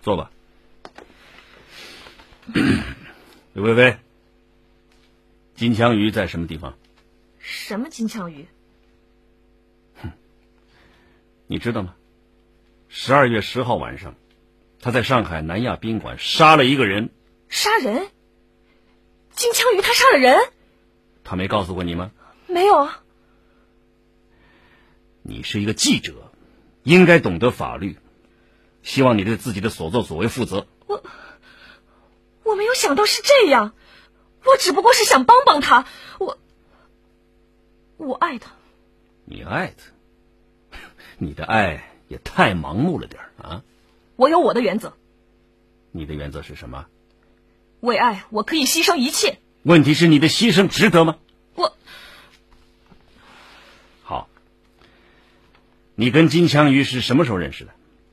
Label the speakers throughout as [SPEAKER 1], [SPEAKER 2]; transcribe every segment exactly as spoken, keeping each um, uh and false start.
[SPEAKER 1] 坐吧。刘菲菲，金枪鱼在什么地方？
[SPEAKER 2] 什么金枪鱼？
[SPEAKER 1] 哼，你知道吗？十二月十号晚上，他在上海南亚宾馆杀了一个人。
[SPEAKER 2] 杀人？金枪鱼他杀了人？
[SPEAKER 1] 他没告诉过你吗？
[SPEAKER 2] 没有啊。
[SPEAKER 1] 你是一个记者，应该懂得法律，希望你对自己的所作所为负责。
[SPEAKER 2] 我我没有想到是这样，我只不过是想帮帮他，我我爱他。
[SPEAKER 1] 你爱他？你的爱也太盲目了点啊！
[SPEAKER 2] 我有我的原则。
[SPEAKER 1] 你的原则是什么？
[SPEAKER 2] 为爱我可以牺牲一切。
[SPEAKER 1] 问题是你的牺牲值得吗？
[SPEAKER 2] 我
[SPEAKER 1] 好，你跟金枪鱼是什么时候认识的？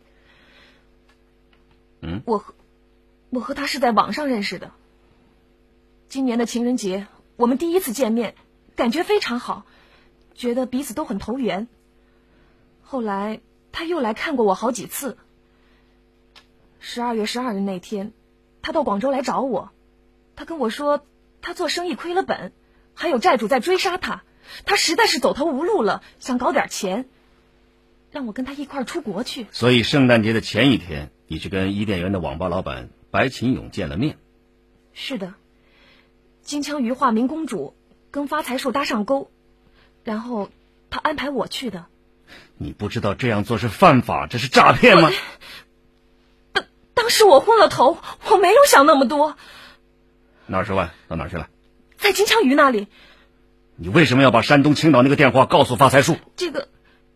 [SPEAKER 1] 嗯，
[SPEAKER 2] 我和我和他是在网上认识的。今年的情人节，我们第一次见面，感觉非常好，觉得彼此都很投缘。后来他又来看过我好几次。十二月十二日那天，他到广州来找我，他跟我说他做生意亏了本，还有债主在追杀他，他实在是走投无路了，想搞点钱，让我跟他一块儿出国去。
[SPEAKER 1] 所以圣诞节的前一天，你去跟伊甸园的网吧老板白琴勇见了面。
[SPEAKER 2] 是的，金枪鱼化名公主跟发财树搭上钩，然后他安排我去的。
[SPEAKER 1] 你不知道这样做是犯法，这是诈骗吗？
[SPEAKER 2] 当当时我昏了头，我没有想那么多。
[SPEAKER 1] 那二十万到哪儿去了？
[SPEAKER 2] 在金枪鱼那里。
[SPEAKER 1] 你为什么要把山东青岛那个电话告诉发财树？
[SPEAKER 2] 这个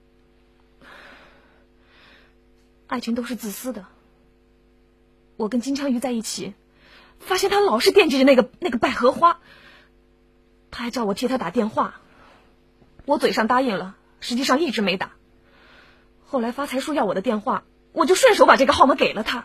[SPEAKER 2] 爱情都是自私的。我跟金枪鱼在一起，发现他老是惦记着那个那个百合花，他还叫我替他打电话，我嘴上答应了，实际上一直没打。后来发财树要我的电话，我就顺手把这个号码给了他。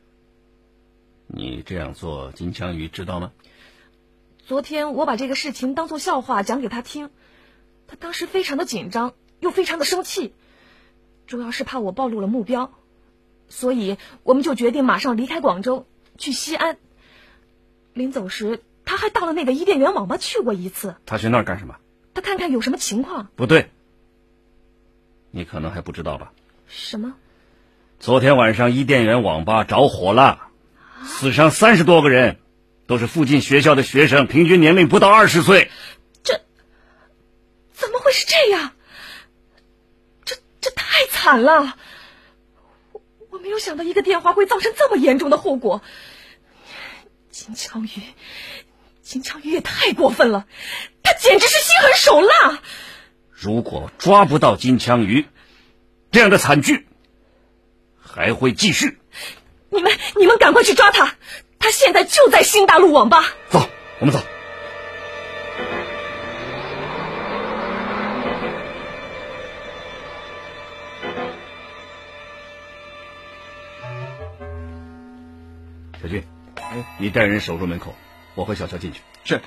[SPEAKER 1] 你这样做，金枪鱼知道吗？
[SPEAKER 2] 昨天我把这个事情当作笑话讲给他听，他当时非常的紧张，又非常的生气，主要是怕我暴露了目标，所以我们就决定马上离开广州去西安。临走时他还到了那个伊甸园网吧去过一次。
[SPEAKER 1] 他去那儿干什么？
[SPEAKER 2] 他看看有什么情况。
[SPEAKER 1] 不对，你可能还不知道吧？
[SPEAKER 2] 什么？
[SPEAKER 1] 昨天晚上伊甸园网吧着火了，死伤三十多个人，都是附近学校的学生，平均年龄不到二十岁。
[SPEAKER 2] 这怎么会是这样？这这太惨了！我我没有想到一个电话会造成这么严重的后果。金枪鱼，金枪鱼也太过分了，他简直是心狠手辣。
[SPEAKER 1] 如果抓不到金枪鱼，这样的惨剧还会继续。
[SPEAKER 2] 你们你们赶快去抓他，他现在就在新大陆网吧。
[SPEAKER 1] 走，我们走。小军，你带人守住门口，我和小乔进去。
[SPEAKER 3] 是。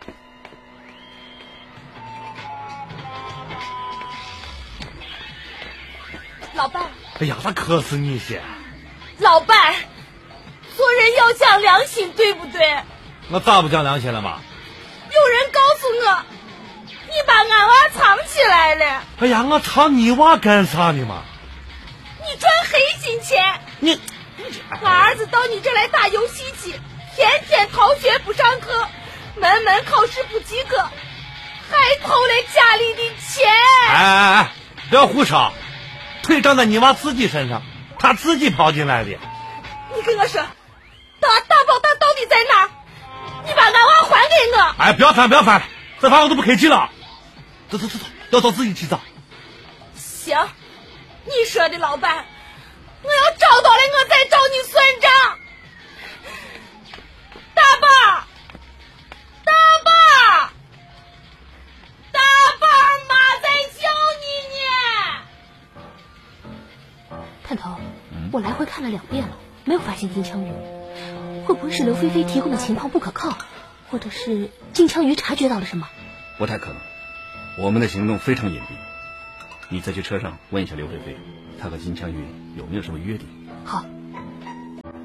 [SPEAKER 2] 老伴。
[SPEAKER 3] 哎呀，那可是你些。
[SPEAKER 2] 老伴，做人要讲良心，对不对？
[SPEAKER 3] 我咋不讲良心了嘛？
[SPEAKER 2] 有人告诉我，你把俺娃藏起来了。
[SPEAKER 3] 哎呀，我藏你娃干啥呢嘛？
[SPEAKER 2] 你赚黑心钱。
[SPEAKER 3] 你，
[SPEAKER 2] 俺儿子到你这来打游戏去，天天逃学不上课，门门考试不及格，还偷了家里的钱。
[SPEAKER 3] 哎哎哎，不要胡扯，腿长在你娃自己身上，他自己跑进来的。
[SPEAKER 2] 你跟我说，大大宝他到底在哪儿？你把俺娃还给我。
[SPEAKER 3] 哎，不要翻不要翻，这饭我都不客气了。走走走走，要找自己去找。
[SPEAKER 2] 行，你说的老板，我要找到了我再找你算账。大宝，大宝，大宝，妈在叫你呢。
[SPEAKER 4] 探头，我来回看了两遍了，没有发现金枪鱼。会不会是刘菲菲提供的情况不可靠，或者是金枪鱼察觉到了什么？
[SPEAKER 1] 不太可能，我们的行动非常隐蔽。你再去车上问一下刘菲菲，她和金枪鱼有没有什么约定。
[SPEAKER 4] 好。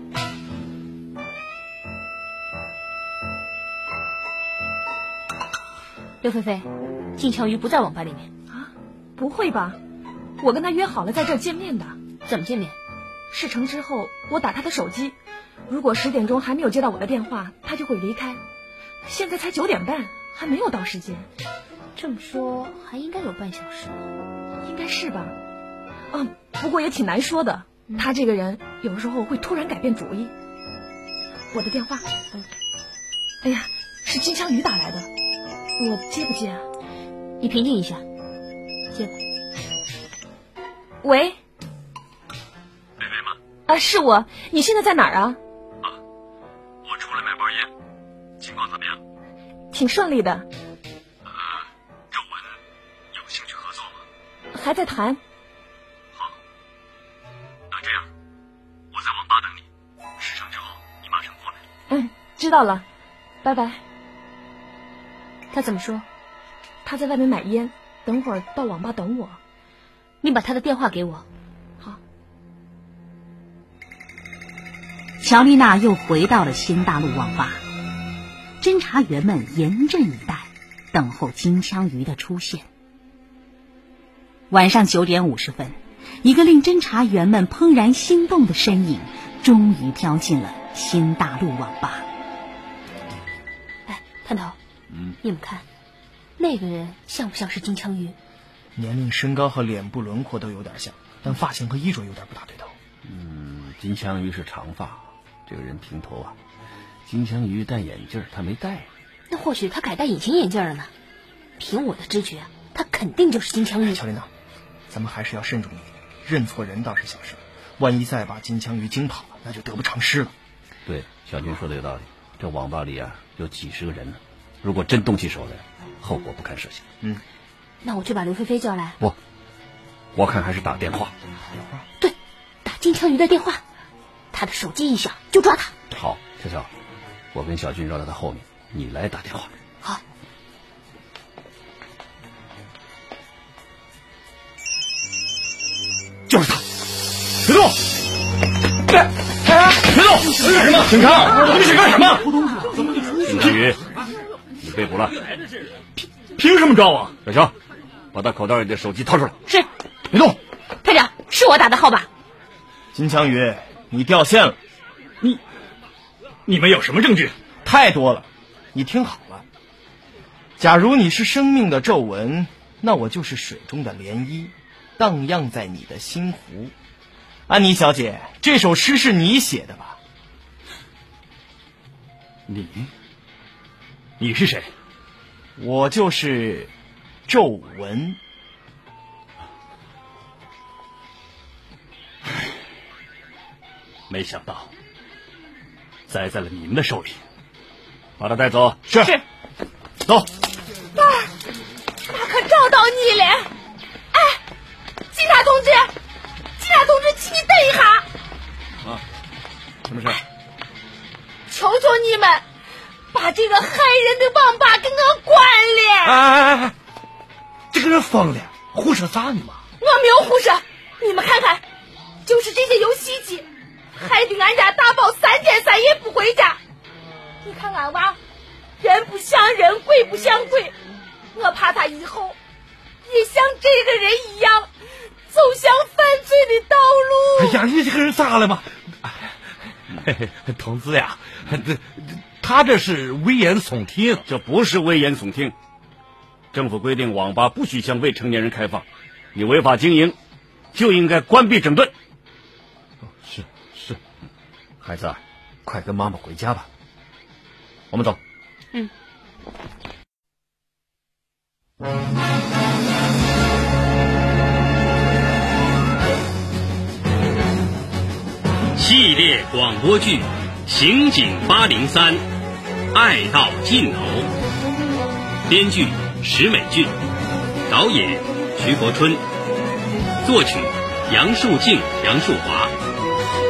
[SPEAKER 4] 刘菲菲，金枪鱼不在网吧里面
[SPEAKER 2] 啊？不会吧？我跟他约好了在这儿见面的。
[SPEAKER 4] 怎么见面？
[SPEAKER 2] 事成之后，我打他的手机，如果十点钟还没有接到我的电话，他就会离开。现在才九点半，还没有到时间。
[SPEAKER 4] 这么说还应该有半小时，
[SPEAKER 2] 应该是吧？嗯，不过也挺难说的。嗯、他这个人有时候会突然改变主意。我的电话，嗯，哎呀，是金枪鱼打来的，我接不接啊？
[SPEAKER 4] 你平静一下，接吧。
[SPEAKER 2] 喂。
[SPEAKER 5] 菲菲吗？
[SPEAKER 2] 啊，是我。你现在在哪儿啊？
[SPEAKER 5] 啊，我出来买包烟，情况怎么样？
[SPEAKER 2] 挺顺利的。
[SPEAKER 5] 呃，皱纹有兴趣合作吗？
[SPEAKER 2] 还在谈。
[SPEAKER 5] 好，那这样，我在网吧等你，事成之后你马上过来。
[SPEAKER 2] 嗯，知道了，拜拜。
[SPEAKER 4] 他怎么说？
[SPEAKER 2] 他在外面买烟，等会儿到网吧等我。
[SPEAKER 4] 你把他的电话给我。
[SPEAKER 2] 好。
[SPEAKER 6] 乔丽娜又回到了新大陆网吧，侦查员们严阵以待，等候金枪鱼的出现。晚上九点五十分，一个令侦查员们怦然心动的身影终于飘进了新大陆网吧。
[SPEAKER 4] 哎，探头，
[SPEAKER 1] 嗯，
[SPEAKER 4] 你们看，那个人像不像是金枪鱼？
[SPEAKER 7] 年龄、身高和脸部轮廓都有点像，但发型和衣着有点不大对头。
[SPEAKER 1] 嗯，金枪鱼是长发，这个人平头啊。金枪鱼戴眼镜，他没戴。
[SPEAKER 4] 那或许他改戴隐形眼镜了呢？凭我的直觉，他肯定就是金枪鱼。
[SPEAKER 7] 乔丽娜，咱们还是要慎重一点，认错人倒是小事，万一再把金枪鱼惊跑了，那就得不偿失了。
[SPEAKER 1] 对，小军说的有道理。这网吧里啊有几十个人呢，如果真动起手来，后果不堪设想。
[SPEAKER 7] 嗯。
[SPEAKER 4] 那我去把刘菲菲叫来。
[SPEAKER 1] 不，我看还是打电话。
[SPEAKER 4] 对，打金枪鱼的电话，他的手机一响就抓他。
[SPEAKER 1] 好，乔乔，我跟小军绕在他后面，你来打电话。
[SPEAKER 4] 好。
[SPEAKER 3] 就是他，别动！哎哎，别动！干什么？警察，你们想干什么？
[SPEAKER 1] 金枪鱼，你被捕了。
[SPEAKER 3] 凭什么抓我？
[SPEAKER 1] 小乔，把他口袋里的手机掏出来。
[SPEAKER 4] 是。
[SPEAKER 3] 别动！
[SPEAKER 4] 排长，是我打的号码。
[SPEAKER 7] 金枪鱼，你掉线了。
[SPEAKER 3] 你，你们有什么证据？
[SPEAKER 7] 太多了。你听好了，假如你是生命的皱纹，那我就是水中的涟漪，荡漾在你的心湖。安妮小姐，这首诗是你写的吧？
[SPEAKER 3] 你，你是谁？
[SPEAKER 7] 我就是皱纹。
[SPEAKER 3] 没想到栽在了你们的手里，把他带走。
[SPEAKER 7] 是。
[SPEAKER 4] 是。
[SPEAKER 7] 走。
[SPEAKER 2] 爸，爸可找到你了！哎，警察同志，警察同志，请你等一下。
[SPEAKER 1] 啊，什么事？
[SPEAKER 2] 求求你们，把这个害人的网吧给我关了！
[SPEAKER 3] 哎哎哎，这个人疯了，胡说啥呢嘛？
[SPEAKER 2] 我没有胡说，你们看看，就是这些游戏机，害得俺家大宝三天三夜不回家。你看俺娃，人不像人，鬼不像鬼，我怕他以后也像这个人一样，走向犯罪的道路。
[SPEAKER 3] 哎呀，你这个人咋了嘛？哎，同志呀，这他这是危言耸听。
[SPEAKER 1] 这不是危言耸听，政府规定网吧不许向未成年人开放，你违法经营就应该关闭整顿。
[SPEAKER 3] 哦，是是，
[SPEAKER 1] 孩子，快跟妈妈回家吧，我们走。
[SPEAKER 4] 嗯。
[SPEAKER 5] 系列广播剧《刑警八零三》，爱到尽头。编剧石美俊，导演徐国春，作曲杨树静、杨树华，